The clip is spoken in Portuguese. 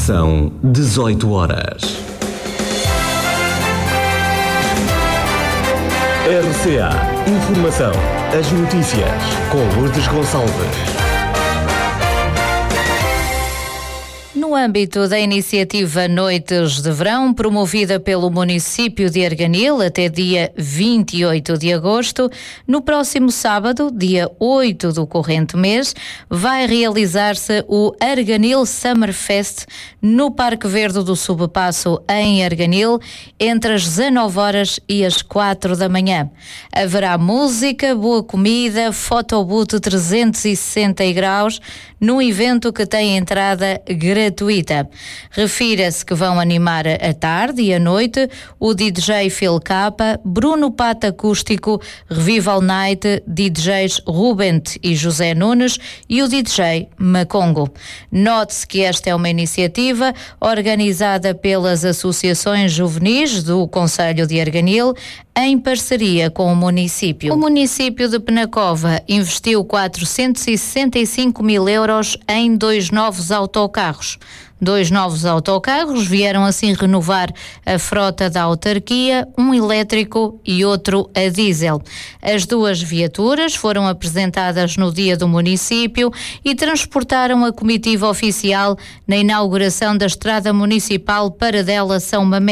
São 18 horas. RCA Informação. As notícias com Lourdes Gonçalves. No âmbito da iniciativa Noites de Verão, promovida pelo município de Arganil até dia 28 de agosto, no próximo sábado, dia 8 do corrente mês, vai realizar-se o Arganil Summer Fest no Parque Verde do Subpasso, em Arganil, entre as 19 horas e as 4 da manhã. Haverá música, boa comida, fotoboot 360 graus, num evento que tem entrada gratuita. Refira-se que vão animar à tarde e à noite o DJ Phil Kappa, Bruno Pata Acústico, Revival Night, DJs Rubent e José Nunes e o DJ Macongo. Note-se que esta é uma iniciativa organizada pelas associações juvenis do Concelho de Arganil, em parceria com o município. O município de Penacova investiu 465 mil euros em 2 novos autocarros. 2 novos autocarros vieram assim renovar a frota da autarquia, um elétrico e outro a diesel. As 2 viaturas foram apresentadas no dia do município e transportaram a comitiva oficial na inauguração da estrada municipal Paradela-São Mamede.